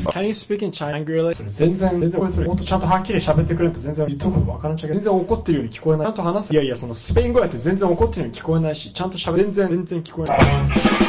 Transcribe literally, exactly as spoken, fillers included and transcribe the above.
Can you speak in Chinese? それ全然、全然、もっとちゃんとはっきり喋ってくれって全然言っとくことわからんちゃうけど、全然怒ってるように聞こえない。ちゃんと話す。いやいや、そのスペイン語やって全然怒ってるように聞こえないし、ちゃんと喋る。全然、全然聞こえない。